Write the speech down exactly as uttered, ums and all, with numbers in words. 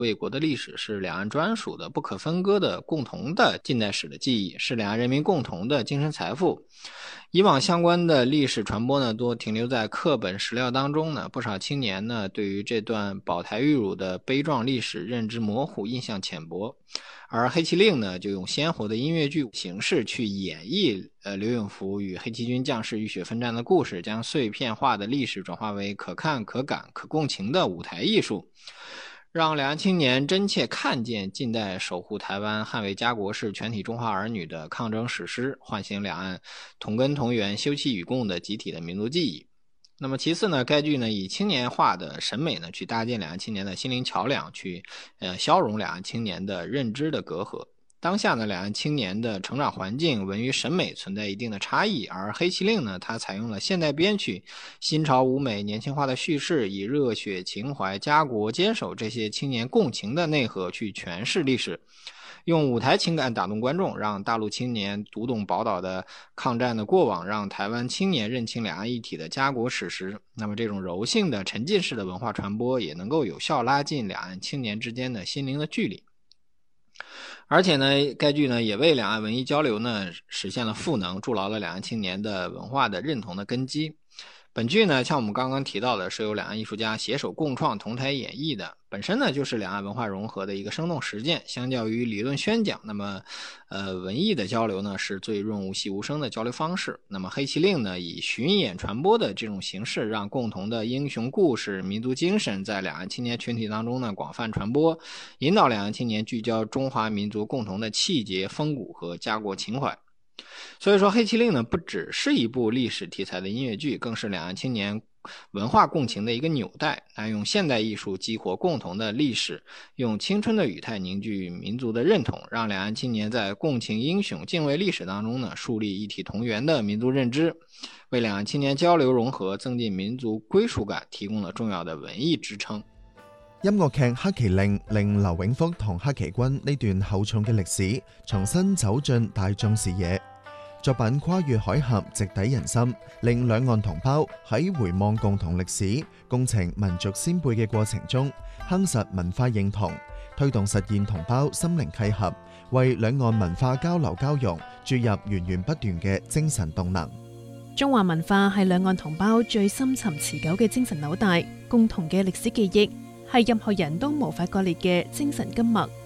卫国的历史是两岸专属的、不可分割的、共同的近代史的记忆，是两岸人民共同的精神财富。以往相关的历史传播呢，多停留在课本史料当中呢，不少青年呢，对于这段保台育儒的悲壮历史认知模糊、印象浅薄。而黑旗令呢，就用鲜活的音乐剧形式去演绎呃刘永福与黑旗军将士浴血奋战的故事，将碎片化的历史转化为可看、可感、可共情的舞台艺术，让两岸青年真切看见近代守护台湾、捍卫家国是全体中华儿女的抗争史诗，唤醒两岸同根同源、休戚与共的集体的民族记忆。那么其次呢，该剧呢以青年化的审美呢去搭建两岸青年的心灵桥梁，去呃消融两岸青年的认知的隔阂。当下呢，两岸青年的成长环境、文娱审美存在一定的差异，而黑旗令呢，它采用了现代编曲、新潮舞美、年轻化的叙事，以热血情怀、家国坚守这些青年共情的内核去诠释历史。用舞台情感打动观众，让大陆青年读懂宝岛的抗战的过往，让台湾青年认清两岸一体的家国史实。那么这种柔性的沉浸式的文化传播也能够有效拉近两岸青年之间的心灵的距离。而且呢，该剧呢也为两岸文艺交流呢实现了赋能，筑牢了两岸青年的文化的认同的根基。本剧呢，像我们刚刚提到的，是由两岸艺术家携手共创、同台演绎的，本身呢就是两岸文化融合的一个生动实践。相较于理论宣讲，那么，呃，文艺的交流呢是最润物细无声的交流方式。那么黑旗令呢，以巡演传播的这种形式，让共同的英雄故事、民族精神在两岸青年群体当中呢广泛传播，引导两岸青年聚焦中华民族共同的气节、风骨和家国情怀。所以说黑旗令呢不只是一部历史题材的音乐剧，更是两岸青年文化共情的一个纽带。它用现代艺术激活共同的历史，用青春的语态凝聚民族的认同，让两岸青年在共情英雄、敬畏历史当中呢树立一体同源的民族认知，为两岸青年交流融合、增进民族归屬感提供了重要的文藝支撐。 音樂劇《黑旗令》令劉永福同黑旗軍呢段厚重嘅歷史重新走進大眾視野。作品跨越海峽，直抵人心，令兩岸同胞喺回望共同歷史、共情民族先輩嘅過程中，夯實文化認同，推動實現同胞心靈契合，為兩岸文化交流交融注入源源不斷嘅精神動能。 中華文化係兩岸同胞最深沉持久嘅精神紐帶，共同嘅歷史記憶係任何人都無法割裂嘅精神根脈。